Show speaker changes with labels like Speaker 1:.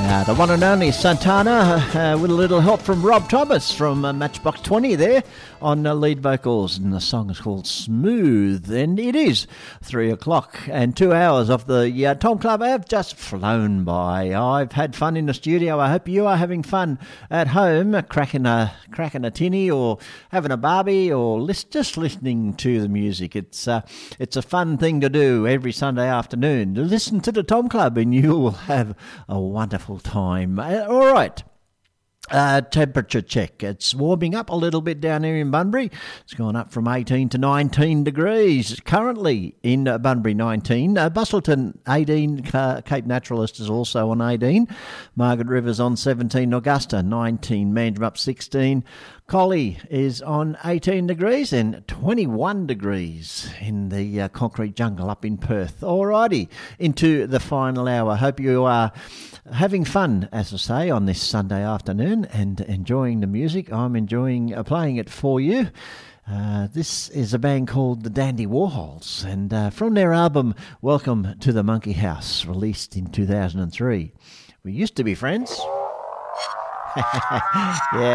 Speaker 1: The one and only Santana with a little help from Rob Thomas from Matchbox 20 there on lead vocals, and the song is called Smooth, and it is 3 o'clock and 2 hours of the Tom Club have just flown by. I've had fun in the studio. I hope you are having fun at home, cracking a tinny or having a barbie or just listening to the music. It's a fun thing to do every Sunday afternoon. Listen to the Tom Club and you will have a wonderful time. All right. Temperature check. It's warming up a little bit down here in Bunbury. It's gone up from 18 to 19 degrees. Currently in Bunbury, 19. Bustleton, 18. Cape Naturalist is also on 18. Margaret River's on 17. Augusta, 19. Manjimup, 16. Collie is on 18 degrees and 21 degrees in the concrete jungle up in Perth. Alrighty, into the final hour. Hope you are having fun, as I say, on this Sunday afternoon and enjoying the music. I'm enjoying playing it for you. This is a band called the Dandy Warhols, and from their album Welcome to the Monkey House, released in 2003. We used to be friends. Yeah.